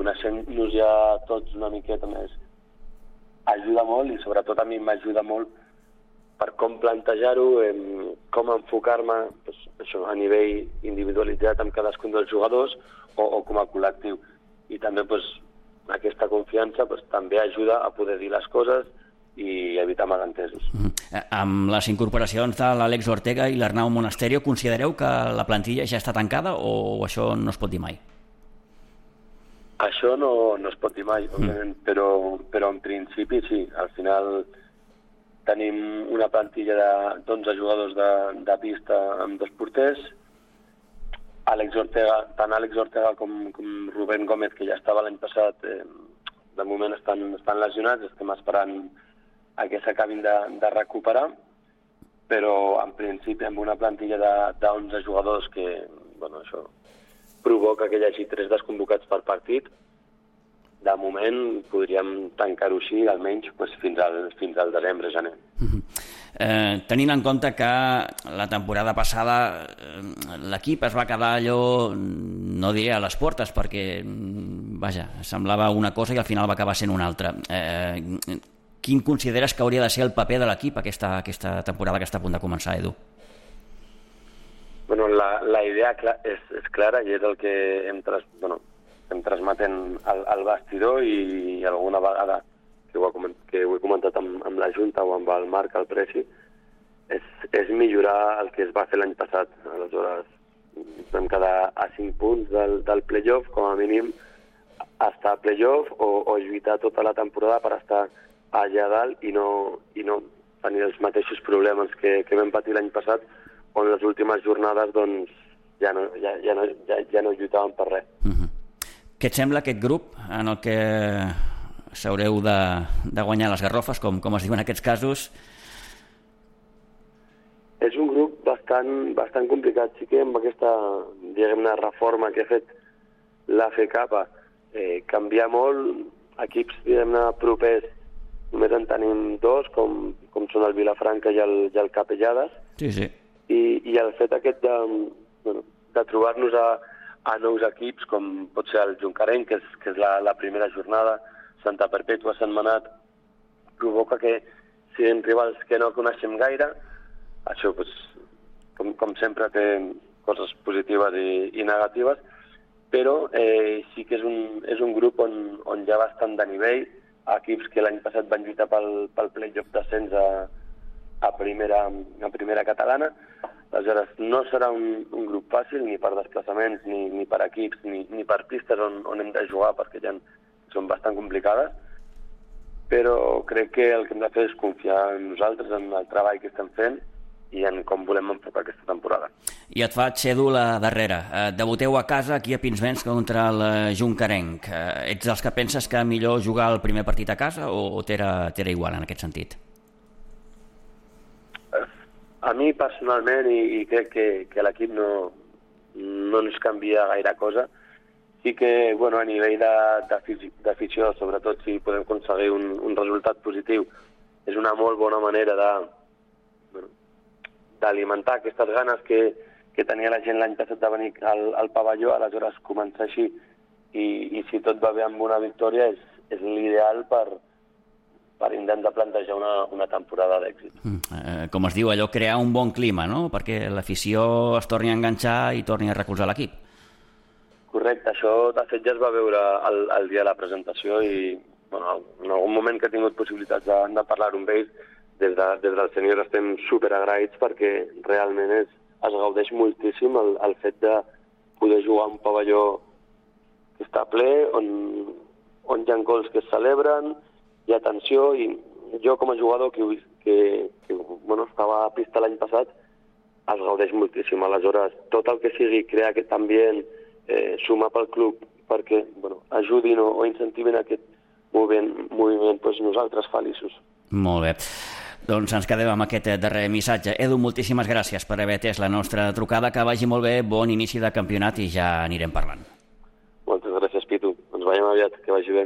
coneixent-nos ja tots una miqueta més, ajuda molt, i sobretot a mi m'ajuda molt per com plantejar-ho, com enfocar-me això, a nivell individualitzat amb cadascun dels jugadors o com a col·lectiu. I també aquesta confiança també ajuda a poder dir les coses i evitar malentesos. Amb les incorporacions de l'Àlex Ortega i l'Arnau Monasterio, considereu que la plantilla ja està tancada o això no es pot dir mai? Això no es pot dir mai, òbviament, però en principi sí. Al final tenim una plantilla d'11 jugadors de pista amb 2 porters. Tant Àlex Ortega com Rubén Gómez, que ja estava l'any passat, de moment estan lesionats, estem esperant a que s'acabin de recuperar, però en principi amb una plantilla de 11 jugadors que això provoca que hi hagi 3 desconvocats per partit. De moment podríem tancar-ho així, almenys fins al desembre-gener. Tenint en compte que la temporada passada l'equip es va quedar allò, no diré a les portes, perquè semblava una cosa i al final va acabar sent una altra. Quin consideres que hauria de ser el paper de l'equip aquesta temporada que està a punt de començar, Edu? La idea és clara i és el que estem transmetent al vestidor, i alguna vegada que ho he comentat amb la Junta o amb el Marc, el Preci, és millorar el que es va fer l'any passat. Aleshores vam quedar a 5 punts del play-off, com a mínim estar a play-off o lluitar tota la temporada per estar allà dalt i no tenir els mateixos problemes que vam patir l'any passat, on les últimes jornades ja no lluitaven per res. Què et sembla aquest grup en el que s'haureu de guanyar les garrofes, com es diu en aquests casos? És un grup bastant complicat. Sí que amb aquesta, diguem-ne, reforma que ha fet l'AFK, canviar molt, equips, diguem-ne, propers, només en tenim 2, com són el Vilafranca i el Capellades. Sí. I el fet aquest de trobar-nos a nous equips, com pot ser el Juncarenc, que és la primera jornada, Santa Perpètua, Sant Manat, provoca que siguin rivals que no coneixem gaire. Això, com sempre, té coses positives i negatives, però sí que és un grup on hi ha bastant de nivell, equips que l'any passat van lluitar pel play-off d'ascens a primera catalana. Aleshores, no serà un grup fàcil, ni per desplaçaments, ni per equips, ni per pistes on hem de jugar, perquè ja són bastant complicades, però crec que el que hem de fer és confiar en nosaltres, en el treball que estem fent i en com volem enfocar aquesta temporada. I et faig, Edu, la darrera. Debuteu a casa aquí a Pinsbens contra el Juncarenc. Ets dels que penses que millor jugar el primer partit a casa o t'era igual en aquest sentit? A mi personalment, i crec que l'equip no ens canvia gaire cosa, sí que a nivell d'afició, sobretot si podem aconseguir un resultat positiu, és una molt bona manera d'alimentar aquestes ganes que tenia la gent l'any passat de venir al pavelló. Aleshores començar així i si tot va bé amb una victòria és l'ideal per intentar plantejar una temporada d'èxit. Com es diu, allò, crear un bon clima, no? Perquè l'afició es torni a enganxar i torni a recolzar l'equip. Correcte, això de fet ja es va veure el dia de la presentació i en algun moment que he tingut possibilitats de parlar-ho amb ells, des del sènior estem superagraïts perquè realment es gaudeix moltíssim el fet de poder jugar a un pavelló que està ple, on hi ha gols que es celebren, hi ha tensió, i jo com a jugador que estava a pista l'any passat, es gaudeix moltíssim. Aleshores, tot el que sigui crear aquest ambient, sumar pel club perquè ajudin o incentivin aquest moviment, nosaltres feliços. Molt bé. Doncs ens quedem amb aquest darrer missatge. Edu, moltíssimes gràcies per haver atès la nostra trucada. Que vagi molt bé, bon inici de campionat i ja anirem parlant. Moltes gràcies, Pitu. Ens veiem aviat, que vagi bé.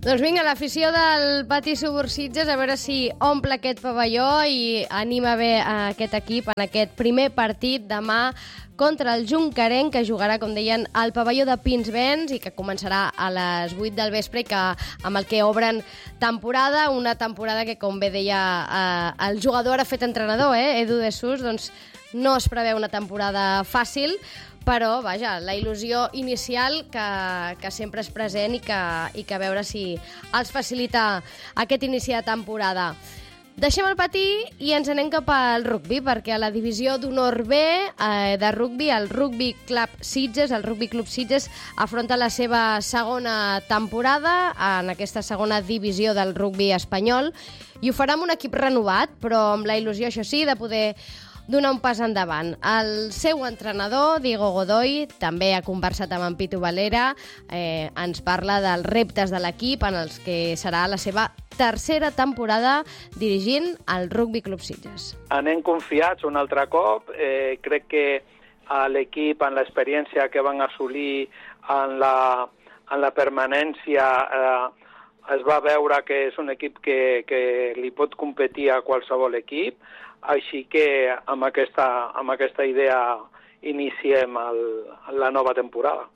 Doncs vinga, l'afició del Pati Subursitges, a veure si omple aquest pavelló i anima bé a aquest equip en aquest primer partit demà contra el Juncarenc, que jugarà, com deien, al pavelló de Pinsbens i que començarà a les 8 del vespre i que amb el que obren temporada, una temporada que, com bé deia el jugador ha fet entrenador, Edu de Sus, doncs no es preveu una temporada fàcil, però, vaja, la il·lusió inicial que sempre és present i que a veure si els facilita aquest inici de temporada. Deixem el patí i ens anem cap al rugbi, perquè a la divisió d'honor B de rugbi, el Rugby Club Sitges, el Rugby Club Sitges afronta la seva segona temporada en aquesta segona divisió del rugbi espanyol i ho farà amb un equip renovat, però amb la il·lusió, això sí, de poder donar un pas endavant. El seu entrenador, Diego Godoy, també ha conversat amb en Pitu Valera, ens parla dels reptes de l'equip en els que serà la seva tercera temporada dirigint el Rugby Club Sitges. Anem confiats un altre cop. Crec que l'equip, en l'experiència que van assolir en la permanència, es va veure que és un equip que li pot competir a qualsevol equip, així que amb aquesta idea iniciem la nova temporada.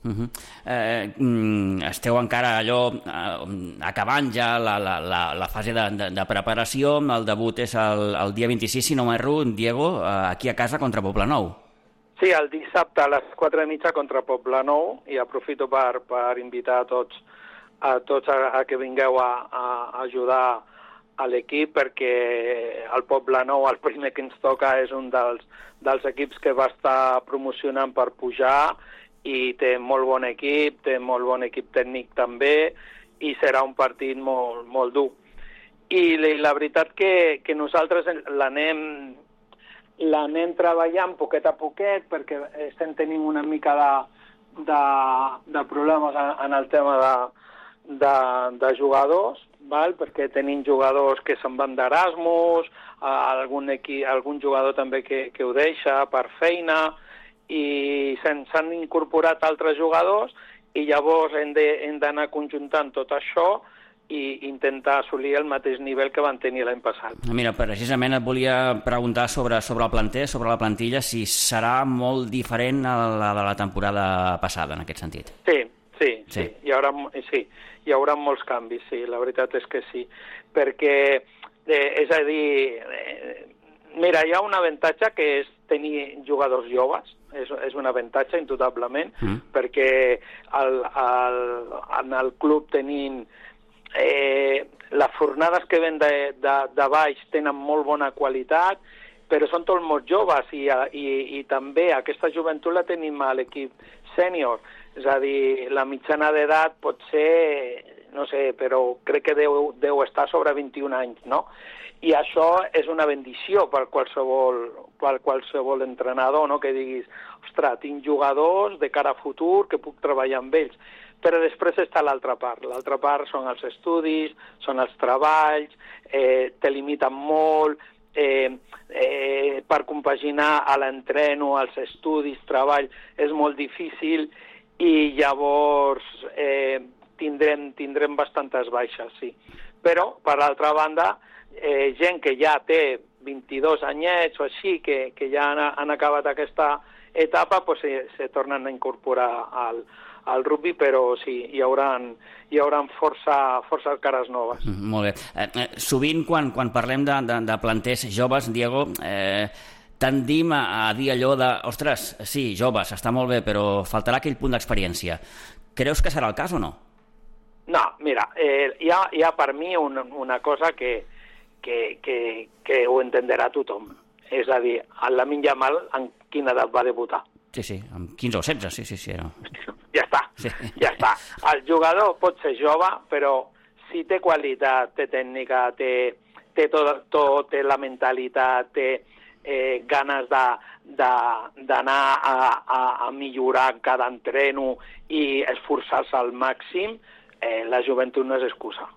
Esteu encara acabant ja la fase de preparació. El debut és el dia 26, si no m'erro, Diego, aquí a casa contra Poblenou. Sí, el dissabte a les 4:30 contra Poblenou, i aprofito per invitar a tots a que vingueu a ajudar a l'equip, perquè el Poblenou, el primer que ens toca, és un dels equips que va estar promocionant per pujar i té molt bon equip, té molt bon equip tècnic també, i serà un partit molt, molt dur. I la veritat que nosaltres l'anem treballant poquet a poquet, perquè estem tenint una mica de problemes en el tema de jugadors, perquè tenim jugadors que se'n van d'Erasmus, algun jugador també que ho deixa per feina, i s'han incorporat altres jugadors, i llavors hem d'anar conjuntant tot això i intentar assolir el mateix nivell que van tenir l'any passat. Mira, precisament et volia preguntar sobre el planter, sobre la plantilla, si serà molt diferent a la de la temporada passada, en aquest sentit. Sí. Hi haurà molts canvis, sí, la veritat és que sí, perquè, és a dir, mira, hi ha un avantatge que és tenir jugadors joves, és un avantatge indubtablement, perquè en el club tenim les fornades que ven de baix tenen molt bona qualitat, però són tots molt joves, i també aquesta joventut la tenim a l'equip sènior. És a dir, la mitjana d'edat pot ser, no sé, però crec que deu estar sobre 21 anys, no? I això és una bendició per qualsevol entrenador, no? Que diguis, ostres, tinc jugadors de cara a futur que puc treballar amb ells. Però després està l'altra part. L'altra part són els estudis, són els treballs, te limiten molt, per compaginar a l'entreno, als estudis, treball, és molt difícil, i llavors tindrem bastantes baixes, sí. Però, per l'altra banda, gent que ja té 22 anyets o així, que ja han acabat aquesta etapa, pues, se tornen a incorporar al rugby, però sí, hi haurà força cares noves. Molt bé. Sovint, quan parlem de planters joves, Diego, tendim a dir allò de, ostres, sí, joves, està molt bé, però faltarà aquell punt d'experiència. Creus que serà el cas o no? No, mira, hi ha per mi una cosa que ho entenderà tothom. És a dir, el Lamine Yamal en quina edat va debutar? Sí, amb 15 o 16, sí. No. Ja està, sí. Ja està. El jugador pot ser jove, però si té qualitat, té tècnica, té tot, té la mentalitat, té ganes d'anar a millorar cada entreno i esforçar-se al màxim, la joventut no és excusa.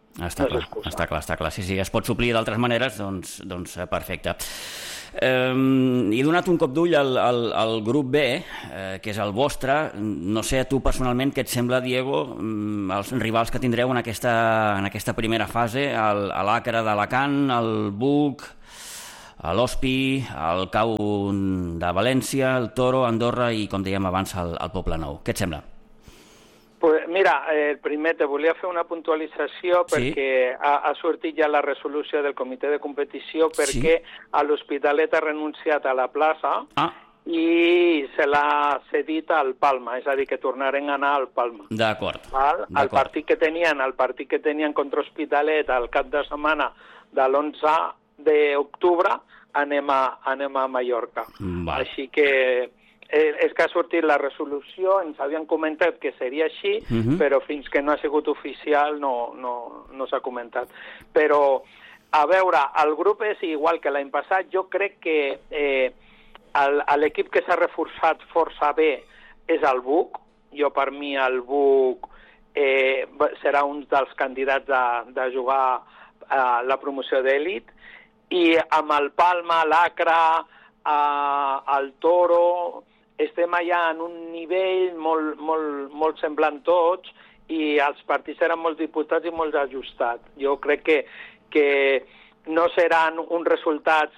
Està clar. Si es pot suplir d'altres maneres, doncs perfecte. He donat un cop d'ull al grup B, que és el vostre. No sé a tu personalment què et sembla, Diego, els rivals que tindreu en aquesta primera fase, l'Àcora d'Alacant, el Buc, l'Hospi, el Cau de València, el Toro, Andorra i, com dèiem abans, el Poblenou. Què et sembla? Pues mira, primer te volia fer una puntualització perquè ha sortit ja la resolució del comitè de competició perquè a l'Hospitalet ha renunciat a la plaça i se l'ha cedit al Palma, és a dir, que tornaren a anar al Palma. D'acord. El partit que tenien contra Hospitalet al cap de setmana de l'11 d'octubre anem a Mallorca. Així que és que ha sortit la resolució, ens havien comentat que seria així, però fins que no ha sigut oficial no s'ha comentat. Però, a veure, el grup és igual que l'any passat. Jo crec que l'equip que s'ha reforçat força bé és el Buc. Jo, per mi, el Buc serà un dels candidats de jugar a la promoció d'elit. I amb el Palma, l'Àcora, el Toro, estem allà en un nivell molt semblant tots i els partits seran molt disputats i molt ajustats. Jo crec que no seran uns resultats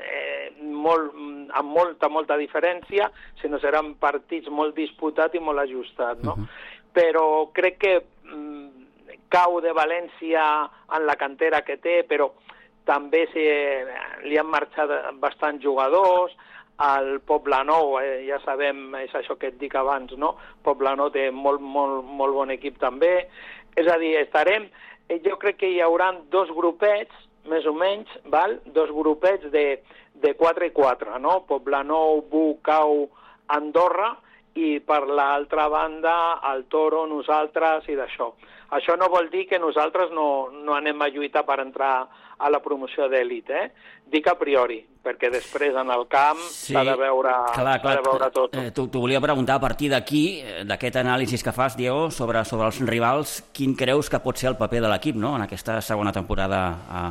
amb molta diferència, sinó seran partits molt disputats i molt ajustats, no? Però crec que Cau de València en la cantera que té, però també li han marxat bastants jugadors. El Poblenou, ja sabem, és això que et dic abans, no? Poblenou té molt bon equip també. És a dir, jo crec que hi haurà dos grupets, més o menys, dos grupets de 4 i 4, no? Poblenou, Buc, Cau, Andorra, i per l'altra banda el Toro, nosaltres i d'això. Això no vol dir que nosaltres no anem a lluitar per entrar a la promoció d'elit, Dic a priori, perquè després en el camp s'ha de veure tot. T'ho volia preguntar a partir d'aquí, d'aquest anàlisi que fas, Diego, sobre els rivals, quin creus que pot ser el paper de l'equip, no?, en aquesta segona temporada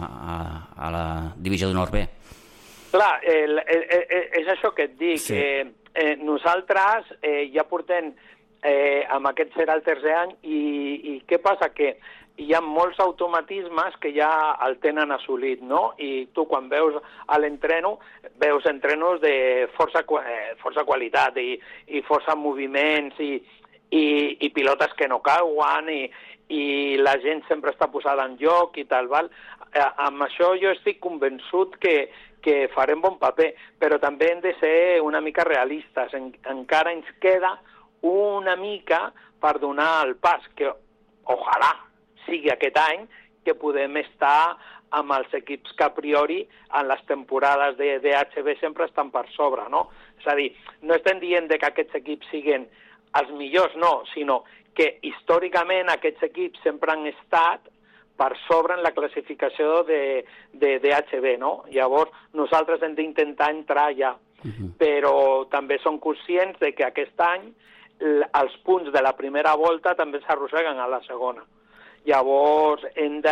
a la divisió d'honor B? Clar, és això que et dic. Nosaltres ja portem, amb aquest serà el tercer any, i què passa? Que hi ha molts automatismes que ja el tenen assolit, no? I tu quan veus a l'entreno, veus entrenos de força qualitat i força moviments i pilotes que no cauen i la gent sempre està posada en joc i tal, val? Amb això jo estic convençut que farem bon paper, però també hem de ser una mica realistes. Encara ens queda una mica per donar el pas, que ojalà sigui aquest any, que podem estar amb els equips que a priori en les temporades de DHB sempre estan per sobre, no? És a dir, no estem dient que aquests equips siguin els millors, no, sinó que històricament aquests equips sempre han estat per sobre en la classificació de DHB, no? Llavors, nosaltres hem d'intentar entrar allà, però també som conscients de que aquest any els punts de la primera volta també s'arrosseguen a la segona. Llavors,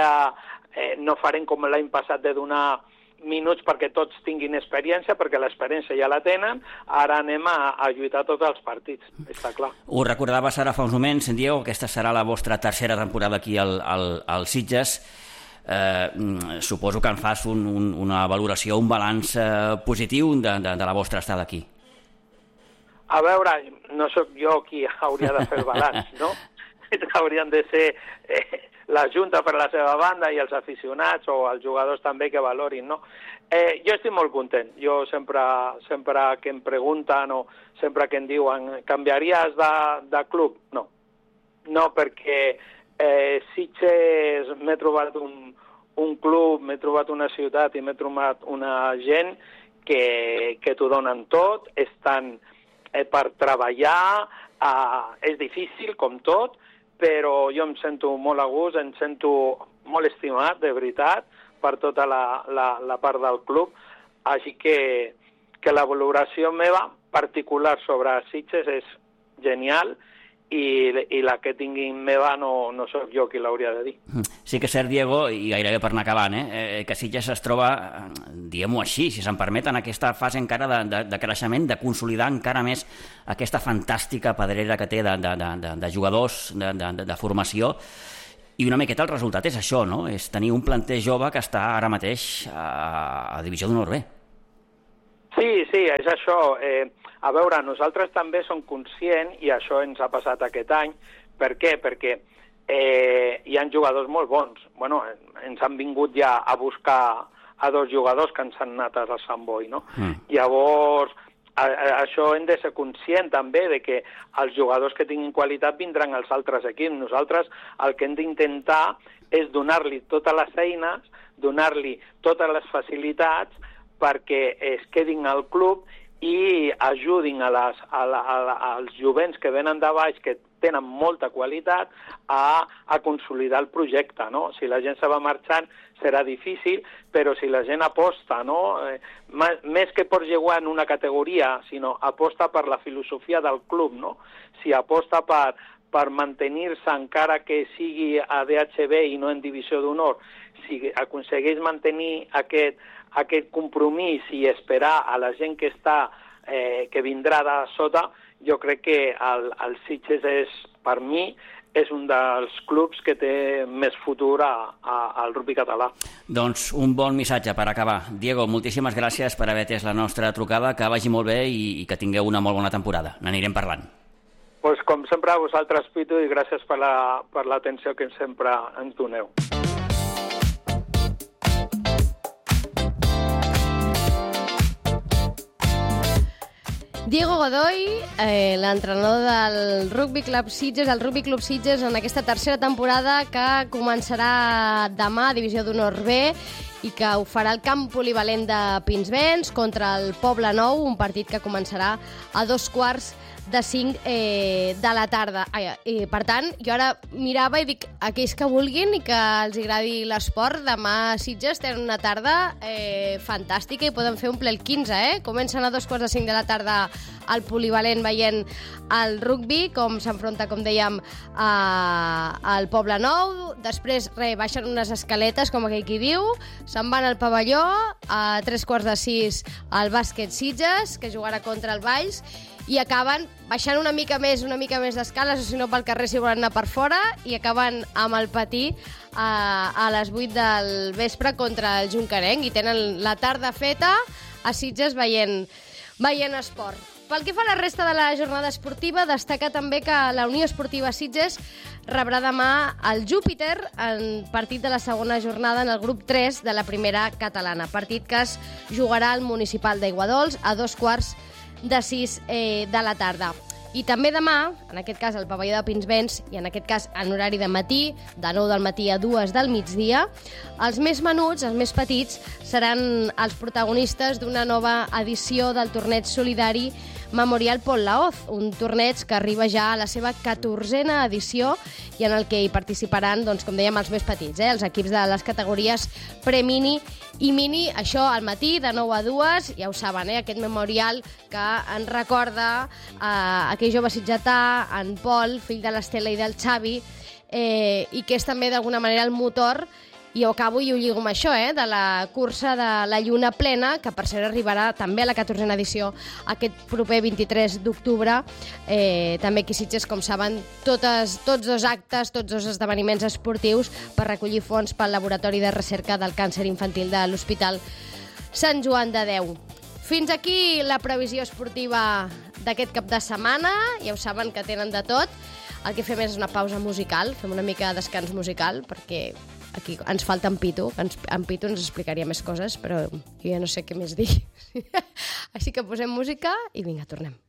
no farem com l'any passat de donar minuts perquè tots tinguin experiència, perquè l'experiència ja la tenen, ara anem a lluitar tots els partits, està clar. Ho recordaves ara fa uns moments, Diego, aquesta serà la vostra tercera temporada aquí al Sitges. Suposo que en fas una valoració, un balanç positiu de la vostra estada aquí. A veure, no sóc jo qui hauria de fer el balanç, no? Haurien de ser la Junta per la seva banda i els aficionats o els jugadors també que valorin, no? Jo estic molt content. Jo sempre que em pregunten o sempre que em diuen canviaries de club? No. No, perquè Sitges m'he trobat un club, m'he trobat una ciutat i m'he trobat una gent que t'ho donen tot, estan per treballar, és difícil com tot, però jo em sento molt a gust, em sento molt estimat, de veritat, per tota la part del club. Així que la valoració meva particular sobre Sitges és genial i la que tingui meva no sóc jo qui l'hauria de dir. Sí que és cert, Diego, i gairebé per anar acabant, que Sitges es troba, diguem-ho així, si se'n permet, en aquesta fase encara de creixement, de consolidar encara més aquesta fantàstica pedrera que té de jugadors, de formació, i una miqueta el resultat és això, no? És tenir un planter jove que està ara mateix a Divisió d'Honor B. Sí, és això. A veure, nosaltres també som conscients, i això ens ha passat aquest any. Per què? Perquè hi ha jugadors molt bons. Bueno, ens han vingut ja a buscar a 2 jugadors que ens han anat a Sant Boi, no? Llavors, això hem de ser conscient també de que els jugadors que tinguin qualitat vindran als altres equips. Nosaltres el que hem d'intentar és donar-li totes les eines, donar-li totes les facilitats perquè es quedin al club i ajudin als jovents que venen de baix, que tenen molta qualitat, a consolidar el projecte, no? Si la gent se va marxant serà difícil, però si la gent aposta, no? Més que per jugar en una categoria, sinó aposta per la filosofia del club, no? Si aposta per mantenir-se encara que sigui a DHB i no en Divisió d'Honor, si aconsegueix mantenir aquest compromís i esperar a la gent que està que vindrà de sota, jo crec que el Sitges per mi és un dels clubs que té més futur al rugby català. Doncs un bon missatge per acabar. Diego, moltíssimes gràcies per haver atès la nostra trucada, que vagi molt bé i que tingueu una molt bona temporada. N'anirem parlant. Pues, com sempre, a vosaltres, Pitu, i gràcies per l'atenció que sempre ens doneu. Diego Godoy, l'entrenador del Rugby Club Sitges, el Rugby Club Sitges en aquesta tercera temporada que començarà demà a Divisió d'Honor B i que ho farà al camp polivalent de Pinsbens contra el Poble Nou, un partit que començarà a 4:45 de la tarda. Per tant, jo ara mirava i dic, aquells que vulguin i que els agradi l'esport, demà a Sitges tenen una tarda fantàstica i poden fer un ple el 15, Comencen a 4:45 de la tarda al polivalent veient el rugby, com s'enfronta, com dèiem, al Poble Nou. Després, baixen unes escaletes, com aquell qui diu, se'n van al pavelló, a 5:45 al bàsquet Sitges, que jugarà contra el Valls, i acaben baixant una mica més d'escales, o si no pel carrer si volen anar per fora, i acaben amb el Patí a les 8 del vespre contra el Juncarenc, i tenen la tarda feta a Sitges veient esport. Pel que fa a la resta de la jornada esportiva, destaca també que la Unió Esportiva Sitges rebrà demà el Júpiter en partit de la segona jornada en el grup 3 de la primera catalana, partit que es jugarà al municipal d'Aiguadols a 5:45 de la tarda. I també demà, en aquest cas al pavelló de Pinsbens, i en aquest cas en horari de matí, de 9 del matí a 2 del migdia, els més menuts, els més petits, seran els protagonistes d'una nova edició del torneig solidari Memorial Pol Laoz, un torneig que arriba ja a la seva 14a edició i en el que hi participaran, doncs, com dèiem, els més petits, els equips de les categories pre-mini i mini, això al matí, de 9 a 2, ja ho saben, aquest memorial que ens recorda aquell jove sitgetà, en Pol, fill de l'Estela i del Xavi, i que és també d'alguna manera el motor, i ho acabo i ho lligo amb això, de la cursa de la Lluna Plena, que per cert arribarà també a la 14a edició aquest proper 23 d'octubre. També aquí Sitges, com saben, tots dos actes, tots dos esdeveniments esportius per recollir fons pel Laboratori de Recerca del Càncer Infantil de l'Hospital Sant Joan de Déu. Fins aquí la previsió esportiva d'aquest cap de setmana. Ja ho saben que tenen de tot. El que fem és una pausa musical, fem una mica de descans musical, perquè aquí ens falta en Pitu, en Pitu ens explicaria més coses, però jo ja no sé què més dir. Així que posem música i vinga, tornem.